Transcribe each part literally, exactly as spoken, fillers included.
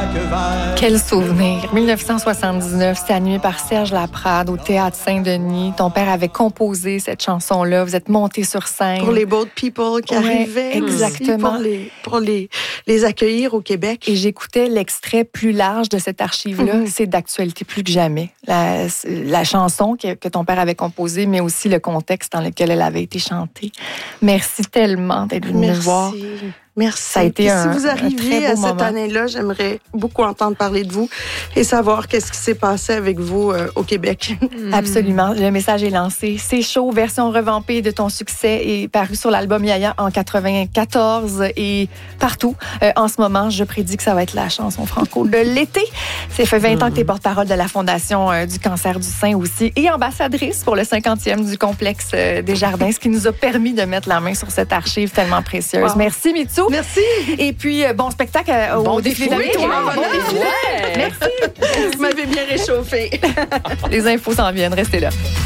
vert. Quel souvenir! dix-neuf cent soixante-dix-neuf, c'est animé par Serge Laprade au Théâtre Saint-Denis. Ton père avait composé cette chanson-là. Vous êtes monté sur scène. Pour les boat people qui ouais, arrivaient. Exactement. Pour, les, pour les, les accueillir au Québec. Et j'écoutais l'extrait plus large de cette archive-là. Mm-hmm. C'est d'actualité plus que jamais. La, la chanson que, que ton père avait composée, mais aussi le contexte dans lequel elle avait été chantée. Merci tellement d'être venu nous voir. Merci. Ça a été et un, si vous arriviez à cette moment. année-là, j'aimerais beaucoup entendre parler de vous et savoir qu'est-ce qui s'est passé avec vous euh, au Québec. Absolument. Le message est lancé. C'est chaud, version revampée de ton succès est paru sur l'album Yaya en quatre-vingt-quatorze et partout. Euh, en ce moment, je prédis que ça va être la chanson franco de l'été. Ça fait vingt mmh. ans que tu es porte-parole de la Fondation euh, du cancer du sein aussi et ambassadrice pour le cinquantième du complexe euh, des Jardins, ce qui nous a permis de mettre la main sur cette archive tellement précieuse. Wow. Merci, Mitsou. Merci. Et puis, bon spectacle au bon défilé de la victoire. Bon défilé. Ouais. Merci. Vous m'avez bien réchauffé. Les infos s'en viennent. Restez là.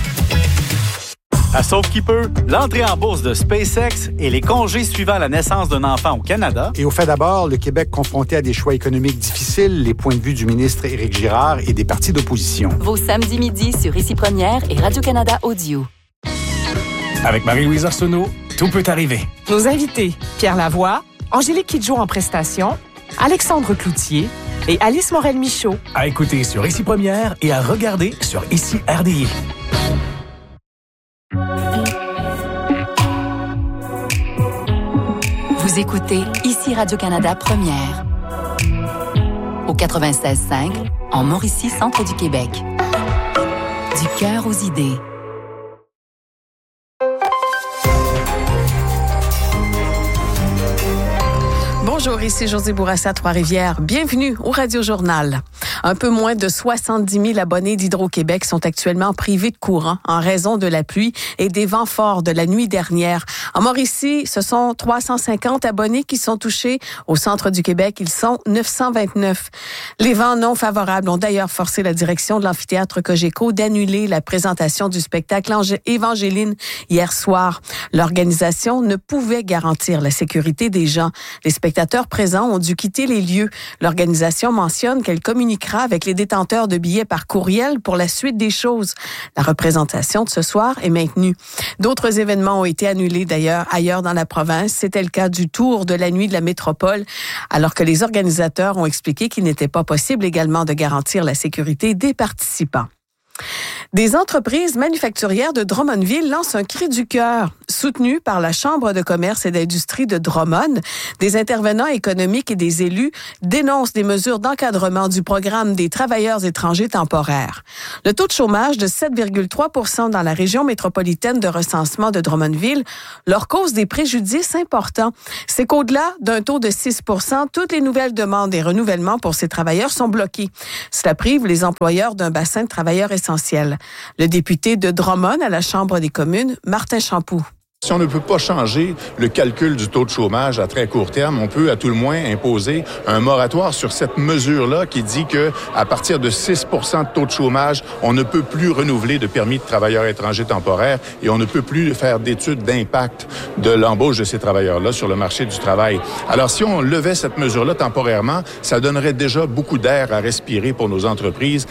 À Sauf qui peut, l'entrée en bourse de SpaceX et les congés suivant la naissance d'un enfant au Canada. Et au fait d'abord, le Québec confronté à des choix économiques difficiles, les points de vue du ministre Éric Girard et des partis d'opposition. Vos samedis midi sur Ici Première et Radio-Canada Audio. Avec Marie-Louise Arsenault, tout peut arriver. Nos invités, Pierre Lavoie, Angélique Kidjo en prestation, Alexandre Cloutier et Alice Morel-Michaud. À écouter sur Ici Première et à regarder sur Ici R D I. Vous écoutez Ici Radio-Canada Première. Au quatre-vingt-seize cinq, en Mauricie, centre du Québec. Du cœur aux idées. Bonjour, ici Josée Bourassa, Trois-Rivières. Bienvenue au Radio-Journal. Un peu moins de soixante-dix mille abonnés d'Hydro-Québec sont actuellement privés de courant en raison de la pluie et des vents forts de la nuit dernière. En Mauricie, ce sont trois cent cinquante abonnés qui sont touchés. Au centre du Québec, ils sont neuf cent vingt-neuf. Les vents non favorables ont d'ailleurs forcé la direction de l'amphithéâtre Cogeco d'annuler la présentation du spectacle Évangéline hier soir. L'organisation ne pouvait garantir la sécurité des gens. Les spectateurs présents ont dû quitter les lieux. L'organisation mentionne qu'elle communiquera avec les détenteurs de billets par courriel pour la suite des choses. La représentation de ce soir est maintenue. D'autres événements ont été annulés d'ailleurs ailleurs dans la province. C'était le cas du Tour de la nuit de la métropole, alors que les organisateurs ont expliqué qu'il n'était pas possible également de garantir la sécurité des participants. Des entreprises manufacturières de Drummondville lancent un cri du cœur. Soutenues par la Chambre de commerce et d'industrie de Drummond, des intervenants économiques et des élus dénoncent des mesures d'encadrement du programme des travailleurs étrangers temporaires. Le taux de chômage de sept virgule trois pour cent dans la région métropolitaine de recensement de Drummondville leur cause des préjudices importants. C'est qu'au-delà d'un taux de six pour cent, toutes les nouvelles demandes et renouvellements pour ces travailleurs sont bloqués. Cela prive les employeurs d'un bassin de travailleurs essentiels. Le député de Drummond à la Chambre des communes, Martin Champoux. Si on ne peut pas changer le calcul du taux de chômage à très court terme, on peut à tout le moins imposer un moratoire sur cette mesure-là qui dit que à partir de six pour cent de taux de chômage, on ne peut plus renouveler de permis de travailleurs étrangers temporaires et on ne peut plus faire d'études d'impact de l'embauche de ces travailleurs-là sur le marché du travail. Alors, si on levait cette mesure-là temporairement, ça donnerait déjà beaucoup d'air à respirer pour nos entreprises.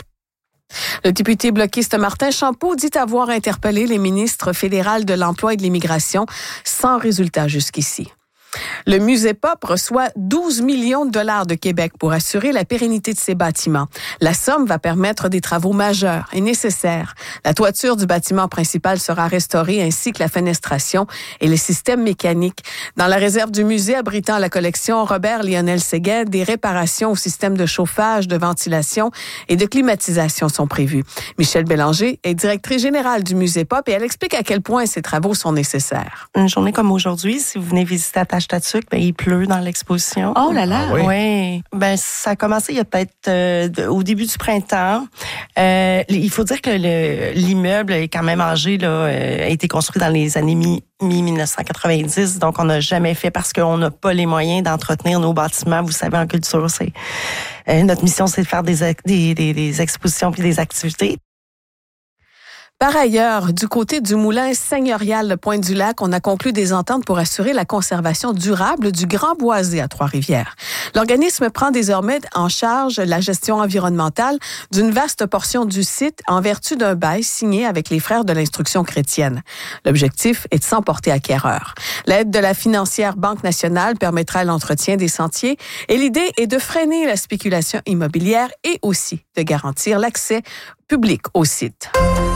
Le député bloquiste Martin Champoux dit avoir interpellé les ministres fédérales de l'Emploi et de l'Immigration sans résultat jusqu'ici. Le Musée Pop reçoit douze millions de dollars de Québec pour assurer la pérennité de ses bâtiments. La somme va permettre des travaux majeurs et nécessaires. La toiture du bâtiment principal sera restaurée ainsi que la fenestration et les systèmes mécaniques. Dans la réserve du musée abritant la collection Robert-Lionel Séguin, des réparations au système de chauffage, de ventilation et de climatisation sont prévues. Michèle Bélanger est directrice générale du Musée Pop et elle explique à quel point ces travaux sont nécessaires. Une journée comme aujourd'hui, si vous venez visiter à Tâche-Tatuc, ben, il pleut dans l'exposition. Oh là là! Ah oui. oui. Ben, ça a commencé il y a peut-être euh, au début du printemps. Euh, il faut dire que le, l'immeuble est quand même âgé, là, euh, a été construit dans les années mi, mi-dix-neuf cent quatre-vingt-dix, donc on n'a jamais fait parce qu'on n'a pas les moyens d'entretenir nos bâtiments. Vous savez, en culture, c'est euh, notre mission, c'est de faire des, des, des, des expositions puis des activités. Par ailleurs, du côté du moulin seigneurial Pointe-du-Lac, on a conclu des ententes pour assurer la conservation durable du Grand Boisé à Trois-Rivières. L'organisme prend désormais en charge la gestion environnementale d'une vaste portion du site en vertu d'un bail signé avec les Frères de l'Instruction chrétienne. L'objectif est de s'emporter acquéreur. L'aide de la financière Banque nationale permettra l'entretien des sentiers et l'idée est de freiner la spéculation immobilière et aussi de garantir l'accès public au site.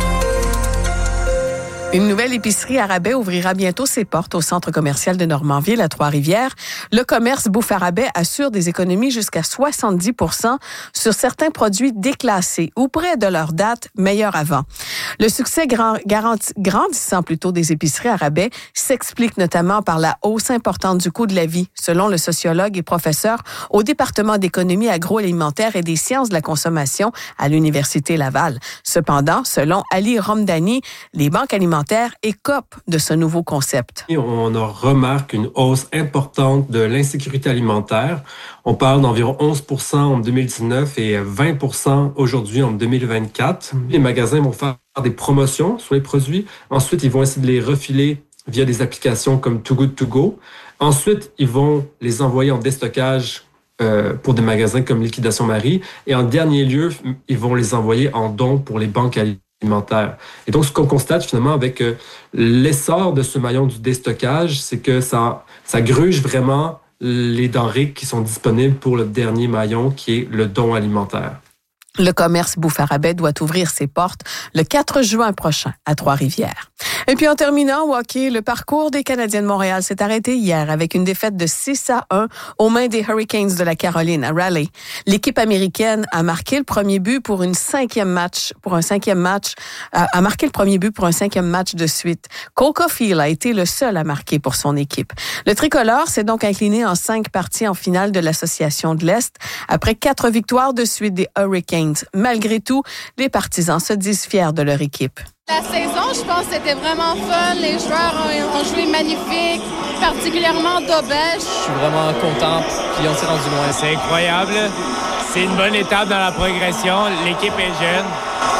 Une nouvelle épicerie à rabais ouvrira bientôt ses portes au centre commercial de Normanville à Trois-Rivières. Le commerce Bouffe à rabais assure des économies jusqu'à soixante-dix pour cent sur certains produits déclassés ou près de leur date meilleure avant. Le succès grand, garanti, grandissant plutôt des épiceries à rabais s'explique notamment par la hausse importante du coût de la vie, selon le sociologue et professeur au département d'économie agroalimentaire et des sciences de la consommation à l'Université Laval. Cependant, selon Ali Romdani, les banques alimentaires écopent de ce nouveau concept. On remarque une hausse importante de l'insécurité alimentaire. On parle d'environ onze pour cent en deux mille dix-neuf et vingt pour cent aujourd'hui en deux mille vingt-quatre. Les magasins vont faire des promotions sur les produits. Ensuite, ils vont essayer de les refiler via des applications comme Too Good To Go. Ensuite, ils vont les envoyer en déstockage euh, pour des magasins comme Liquidation Marie. Et en dernier lieu, ils vont les envoyer en don pour les banques alimentaires. alimentaire. Et donc, ce qu'on constate finalement avec euh, l'essor de ce maillon du déstockage, c'est que ça, ça gruge vraiment les denrées qui sont disponibles pour le dernier maillon, qui est le don alimentaire. Le commerce Bouffe à rabais doit ouvrir ses portes le quatre juin prochain à Trois-Rivières. Et puis en terminant, au hockey, le parcours des Canadiens de Montréal s'est arrêté hier avec une défaite de six à un aux mains des Hurricanes de la Caroline à Raleigh. L'équipe américaine a marqué le premier but pour une cinquième match, pour un cinquième match, a marqué le premier but pour un cinquième match de suite. Cole Caulfield a été le seul à marquer pour son équipe. Le tricolore s'est donc incliné en cinq parties en finale de l'Association de l'Est après quatre victoires de suite des Hurricanes. Malgré tout, les partisans se disent fiers de leur équipe. La saison, je pense, c'était vraiment fun. Les joueurs ont, ont joué magnifique, particulièrement Dobèche. Je suis vraiment content, puis on s'est rendu loin. C'est incroyable. C'est une bonne étape dans la progression. L'équipe est jeune.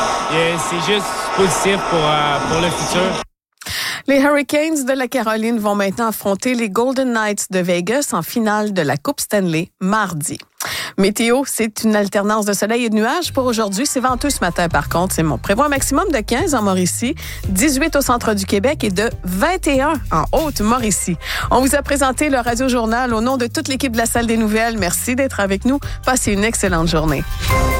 Et c'est juste positif pour, euh, pour le futur. Les Hurricanes de la Caroline vont maintenant affronter les Golden Knights de Vegas en finale de la Coupe Stanley mardi. Météo, c'est une alternance de soleil et de nuages pour aujourd'hui. C'est venteux ce matin, par contre. C'est mon prévoit un maximum de quinze en Mauricie, dix-huit au centre du Québec et de vingt et un en Haute-Mauricie. On vous a présenté le Radio Journal au nom de toute l'équipe de la Salle des Nouvelles. Merci d'être avec nous. Passez une excellente journée.